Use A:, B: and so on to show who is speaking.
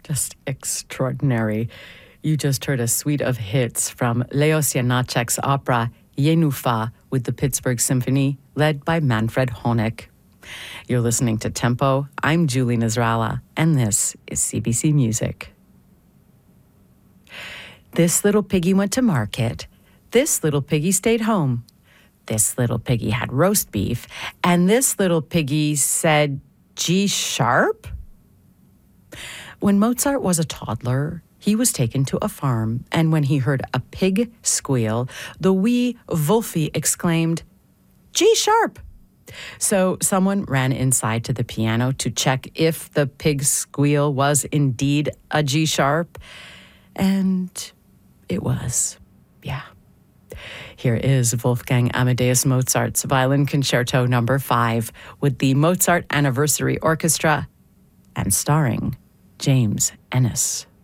A: Just extraordinary. You just heard a suite of hits from Leos Janáček's opera Jenůfa with the Pittsburgh Symphony, led by Manfred Honeck. You're listening to Tempo. I'm Julie Nasrallah, and this is CBC Music. This little piggy went to market. This little piggy stayed home. This little piggy had roast beef, and this little piggy said, G sharp? When Mozart was a toddler, he was taken to a farm, and when he heard a pig squeal, the wee Wolfie exclaimed, G sharp! So someone ran inside to the piano to check if the pig squeal was indeed a G sharp, and it was, yeah. Here is Wolfgang Amadeus Mozart's Violin Concerto No. 5 with the Mozart Anniversary Orchestra and starring James Ennis.